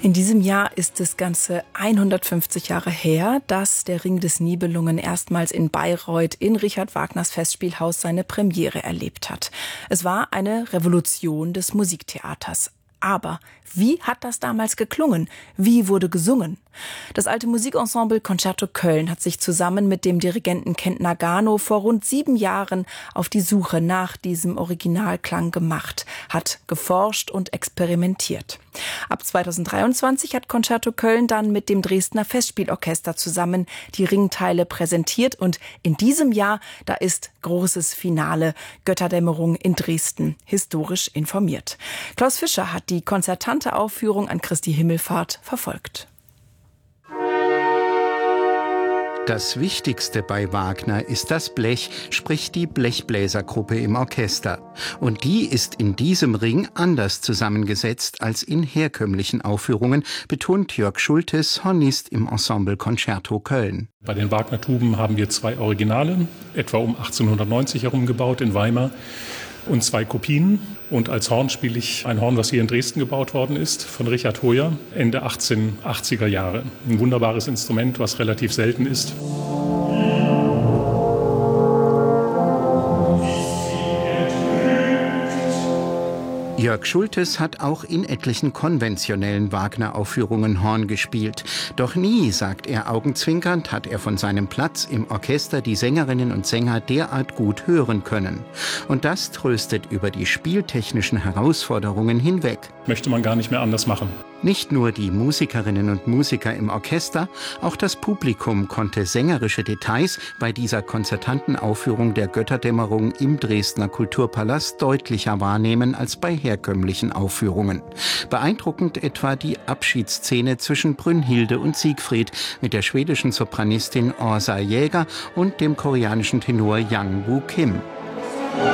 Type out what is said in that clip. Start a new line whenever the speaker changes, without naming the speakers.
In diesem Jahr ist es ganze 150 Jahre her, dass der Ring des Nibelungen erstmals in Bayreuth in Richard Wagners Festspielhaus seine Premiere erlebt hat. Es war eine Revolution des Musiktheaters. Aber wie hat das damals geklungen? Wie wurde gesungen? Das alte Musikensemble Concerto Köln hat sich zusammen mit dem Dirigenten Kent Nagano vor rund 7 Jahren auf die Suche nach diesem Originalklang gemacht, hat geforscht und experimentiert. Ab 2023 hat Concerto Köln dann mit dem Dresdner Festspielorchester zusammen die Ringteile präsentiert und in diesem Jahr, da ist großes Finale, Götterdämmerung in Dresden, historisch informiert. Klaus Fischer hat die konzertante Aufführung an Christi Himmelfahrt verfolgt.
Das Wichtigste bei Wagner ist das Blech, sprich die Blechbläsergruppe im Orchester. Und die ist in diesem Ring anders zusammengesetzt als in herkömmlichen Aufführungen, betont Jörg Schultes, Hornist im Ensemble Concerto Köln.
Bei den Wagner-Tuben haben wir 2 Originale, etwa um 1890 herum gebaut in Weimar, und 2 Kopien. Und als Horn spiele ich ein Horn, was hier in Dresden gebaut worden ist, von Richard Hoyer, Ende 1880er Jahre. Ein wunderbares Instrument, was relativ selten ist.
Jörg Schultes hat auch in etlichen konventionellen Wagner-Aufführungen Horn gespielt. Doch nie, sagt er augenzwinkernd, hat er von seinem Platz im Orchester die Sängerinnen und Sänger derart gut hören können. Und das tröstet über die spieltechnischen Herausforderungen hinweg.
Möchte man gar nicht mehr anders machen.
Nicht nur die Musikerinnen und Musiker im Orchester, auch das Publikum konnte sängerische Details bei dieser konzertanten Aufführung der Götterdämmerung im Dresdner Kulturpalast deutlicher wahrnehmen als bei herkömmlichen Aufführungen. Beeindruckend etwa die Abschiedsszene zwischen Brünnhilde und Siegfried mit der schwedischen Sopranistin Åsa Jäger und dem koreanischen Tenor Yang Woo Kim.